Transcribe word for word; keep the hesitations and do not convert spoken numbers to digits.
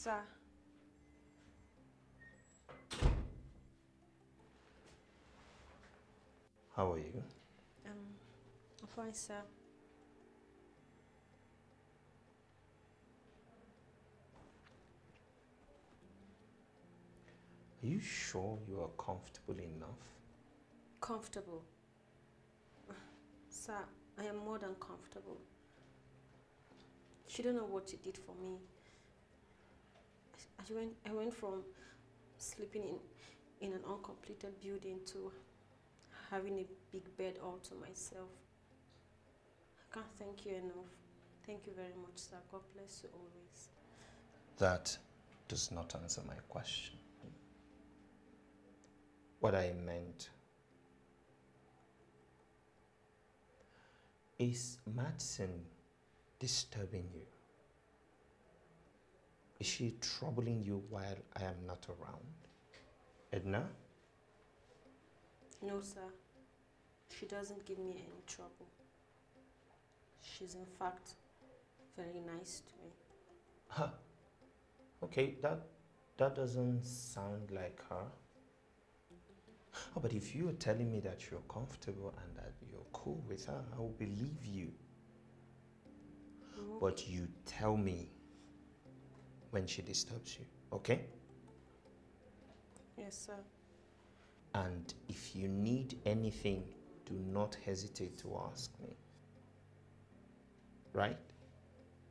Sir. How are you? Um, I'm fine, sir. Are you sure you are comfortable enough? Comfortable? Sir, I am more than comfortable. You don't know what you did for me. I went, I went from sleeping in, in an uncompleted building to having a big bed all to myself. I can't thank you enough. Thank you very much, sir. God bless you always. That does not answer my question. What I meant is Madsen disturbing you? Is she troubling you while I am not around? Edna? No, sir. She doesn't give me any trouble. She's in fact very nice to me. Huh. Okay, that that doesn't sound like her. Oh, but if you're telling me that you're comfortable and that you're cool with her, I will believe you. No. But you tell me when she disturbs you, okay? Yes, sir. And if you need anything, do not hesitate to ask me. Right?